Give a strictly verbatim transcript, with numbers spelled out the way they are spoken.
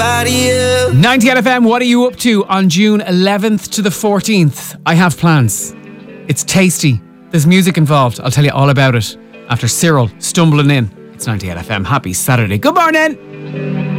ninety-eight F M, what are you up to on June eleventh to the fourteenth? I have plans. It's tasty. There's music involved. I'll tell you all about it after Cyril stumbling in. It's ninety-eight F M. Happy Saturday. Good morning.